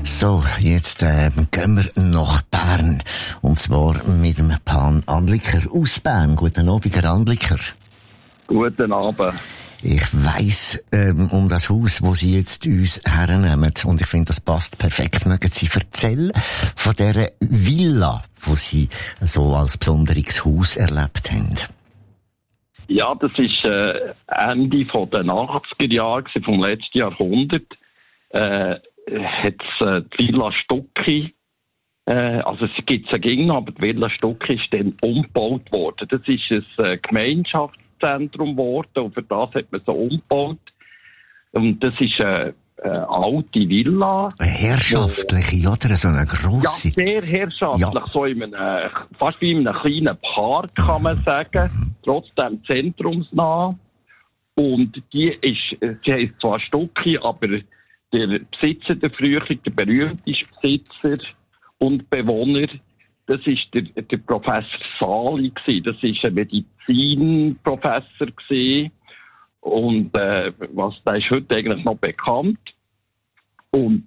So, jetzt gehen wir nach Bern. Und zwar mit dem Pan Andliker aus Bern. Guten Abend, Herr Andliker. Guten Abend. Ich weiss um das Haus, wo Sie jetzt uns hernehmen. Und ich finde, das passt perfekt. Mögen Sie erzählen von dieser Villa, die Sie so als besonderes Haus erlebt haben? Ja, das ist Ende von den 80er Jahren vom letzten Jahrhundert. Hat die Villa Stucki, also es gibt es ja noch, aber die Villa Stucki ist dann umgebaut worden. Das ist ein Gemeinschaftszentrum geworden und für das hat man so umgebaut. Und das ist eine alte Villa. Eine herrschaftliche, oder? So eine grosse. Ja, sehr herrschaftlich. Ja. So fast wie in einem kleinen Park, kann man sagen. Trotzdem zentrumsnah. Und sie heisst zwar Stucki, aber der Besitzer, der berühmteste Besitzer und Bewohner, das ist der Professor Sali gewesen. Das ist ein Medizinprofessor gewesen. Und, der ist heute eigentlich noch bekannt. Und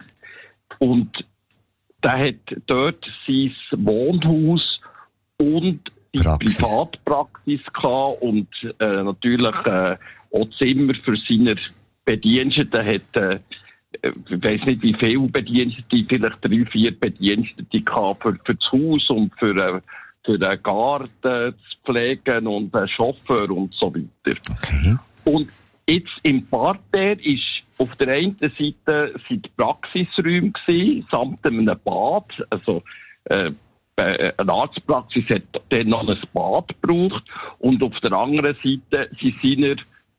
der hat dort sein Wohnhaus und die Privatpraxis gehabt und, natürlich, auch Zimmer für seine Bediensteten hat, ich weiss nicht, wie viele Bedienstete, vielleicht 3-4 Bedienstete gehabt für das Haus und für den Garten zu pflegen und einen Chauffeur und so weiter. Okay. Und jetzt im Parterre ist auf der einen Seite sind die Praxisräume gewesen, samt einem Bad. Also, eine Arztpraxis hat dann noch ein Bad gebraucht. Und auf der anderen Seite sind seine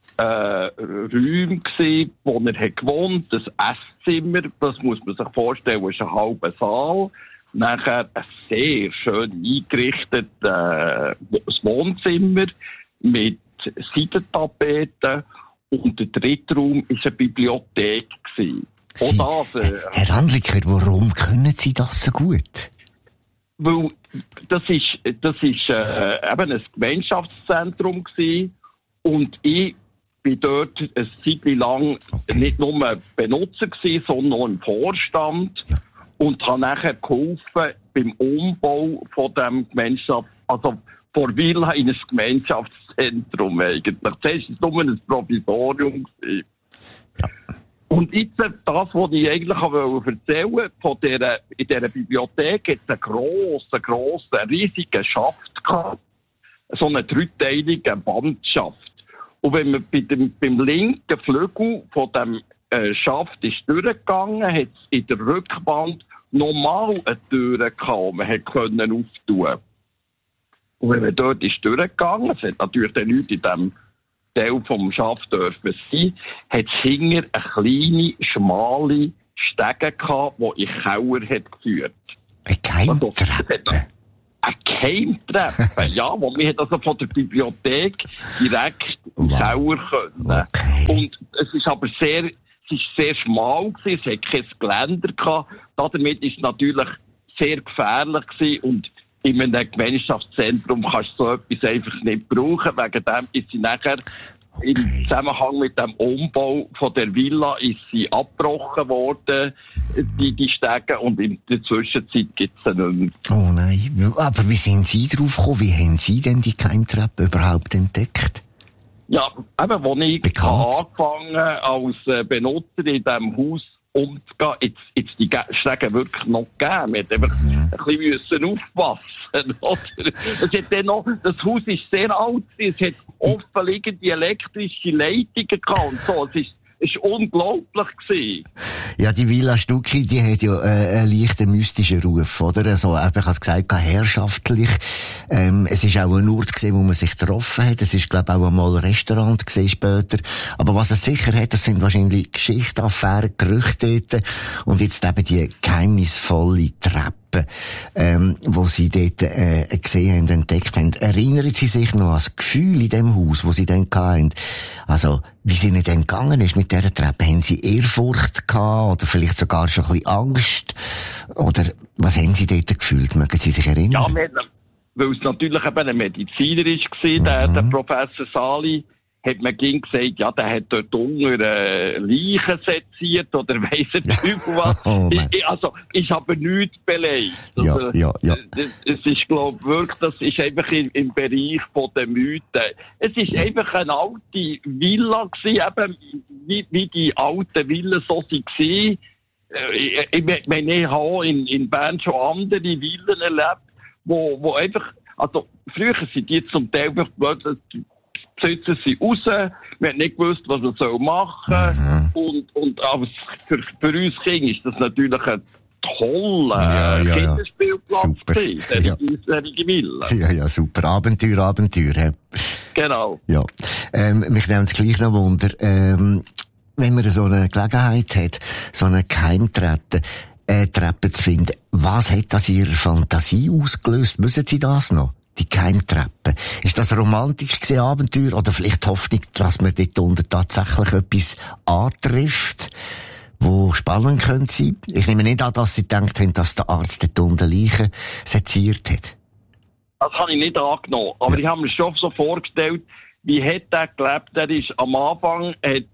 Räume gewesen, wo er hat gewohnt, das Esszimmer, das muss man sich vorstellen, ist ein halber Saal. Nachher ein sehr schön eingerichtetes Wohnzimmer mit Seidentapeten und der dritte Raum war eine Bibliothek gewesen. Herr Andliker, warum können Sie das so gut? Weil das ist eben ein Gemeinschaftszentrum gewesen und ich bin dort eine Zeit lang nicht nur Benutzer gewesen, sondern auch im Vorstand und habe nachher geholfen beim Umbau von dem also vor Villa in ein Gemeinschaftszentrum eigentlich. Zuerst war es nur ein Provisorium gewesen. Und jetzt, das, was ich eigentlich erzählen wollte, in dieser Bibliothek hat es einen grossen, riesigen Schaft gehabt. So eine dreiteilige Wandschaft. Und wenn man beim linken Flügel von dem Schaft ist durchgegangen, hat es in der Rückwand nochmal eine Tür gehabt, die man konnte auftun. Und wenn man dort ist durchgegangen, es hat natürlich dann Leute in diesem Teil vom Schaft dürfen sein, hat es hinter eine kleine, schmale Stege gehabt, die in den Keller hat geführt. Eine Geheimtreppe? Eine Geheimtreppe, ja, wo wir also von der Bibliothek direkt in den Keller können. Okay. Und es ist aber sehr schmal gewesen, es hat kein Geländer gehabt. Damit ist es natürlich sehr gefährlich gewesen und in einem Gemeinschaftszentrum kannst du so etwas einfach nicht brauchen. Wegen dem ist sie nachher im Zusammenhang mit dem Umbau von der Villa ist sie abgebrochen worden, die Stege, und in der Zwischenzeit gibt es sie nicht mehr. Oh nein, aber wie sind Sie drauf gekommen? Wie haben Sie denn die Geheimtreppe überhaupt entdeckt? Ja, eben, als ich angefangen als Benutzer in diesem Haus umzugehen, jetzt die Stege wirklich noch gegeben. Wir mussten einfach ein bisschen aufpassen, oder? Das Haus ist sehr alt, es hat offenliegende elektrische Leitungen gehabt und so. Es war unglaublich gewesen. Ja, die Villa Stucki, die hat ja einen leichten mystischen Ruf, oder? So, ich habe es gesagt, herrschaftlich. Es ist auch ein Ort gewesen, wo man sich getroffen hat. Es ist, glaube ich, auch einmal ein Restaurant gewesen später. Aber was es sicher hat, das sind wahrscheinlich Geschichten, Affären, Gerüchte dort. Und jetzt eben die geheimnisvolle Treppe, wo Sie dort gesehen haben, entdeckt haben. Erinnern Sie sich noch an das Gefühl in dem Haus, wo Sie dann hatten? Also, wie es Ihnen denn gegangen ist mit dieser Treppe? Haben Sie Ehrfurcht gehabt oder vielleicht sogar schon ein bisschen Angst? Oder was haben Sie dort gefühlt? Mögen Sie sich erinnern? Ja, weil es natürlich eben ein Mediziner war, der Professor Sali, hat man gegen gesagt, ja, der hat dort unter Leichen seziert oder weiss er nicht was. Also, ist aber nichts belegt. Also, ja. Es ist, glaube ich, wirklich, das ist einfach im Bereich von den Mythen. Es ist einfach eine alte Villa gewesen, eben, wie die alten Villen so waren. Ich meine, ich habe in Bern schon andere Villen erlebt, wo einfach, also, früher sind die zum Teil einfach Besitzer sind raus, wir haben nicht gewusst, was er machen soll. Und aber für uns Kinder ist das natürlich ein toller Kinderspielplatz gewesen, solche Villa. Ja, super. Abenteuer. He? Genau. Ja. Mich nimmt es gleich noch Wunder, wenn man so eine Gelegenheit hat, so eine Geheimtreppe zu finden, was hat das in Ihrer Fantasie ausgelöst? Müssen Sie das noch? Die Geheimtreppe. Ist das romantisch gewesen, Abenteuer? Oder vielleicht die Hoffnung, dass man dort unten tatsächlich etwas antrifft, wo spannend könnte sein? Ich nehme nicht an, dass Sie gedacht haben, dass der Arzt dort unten Leichen seziert hat. Das habe ich nicht angenommen. Aber ich habe mir schon so vorgestellt, wie hat er gelebt? Er ist am Anfang,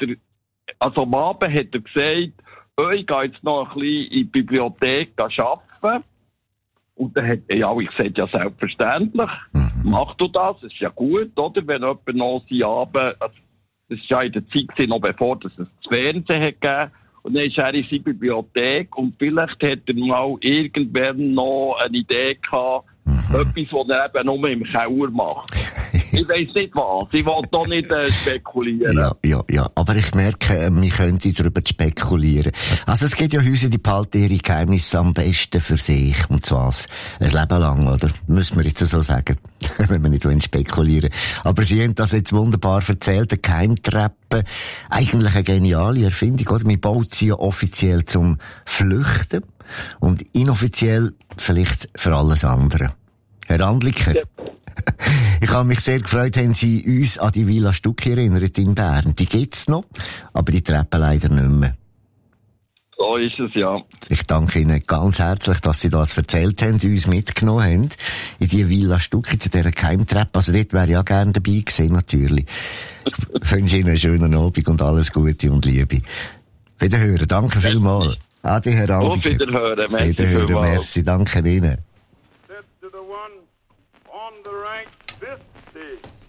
am Abend hat er gesagt, ich gehe jetzt noch ein bisschen in die Bibliothek arbeiten. Und dann hat ich gesagt, ja, selbstverständlich, mach du das, ist ja gut, oder? Wenn jemand noch seinen Abend, das ist ja in der Zeit noch bevor es das Fernsehen hat gegeben, und dann ist er in seiner Bibliothek und vielleicht hat er mal irgendwann noch eine Idee gehabt, etwas, was er eben nur im Keller macht. Ich weiss nicht was. Ich will da nicht spekulieren. Ja. Aber ich merke, wir könnten darüber spekulieren. Also es gibt ja Häuser, die behalten ihre Geheimnisse am besten für sich. Und zwar ein Leben lang, oder? Müssen wir jetzt so sagen. Wenn wir nicht spekulieren wollen. Aber Sie haben das jetzt wunderbar erzählt. Eine Geheimtreppe. Eigentlich eine geniale Erfindung, oder? Man baut sie ja offiziell zum Flüchten. Und inoffiziell vielleicht für alles andere. Herr Andliker. Ja. Ich habe mich sehr gefreut, haben Sie uns an die Villa Stucki erinnert in Bern. Die gibt's noch, aber die Treppe leider nicht mehr. So ist es, ja. Ich danke Ihnen ganz herzlich, dass Sie das erzählt haben, uns mitgenommen haben in die Villa Stucki, zu dieser Geheimtreppe. Also dort wäre ich ja gerne dabei gewesen, natürlich. Ich wünsche Ihnen einen schönen Abend und alles Gute und Liebe. Wiederhören, danke vielmals. Adi, Herr Andliker. Auf Wiederhören, merci, danke Ihnen. Said to the one on the right, this day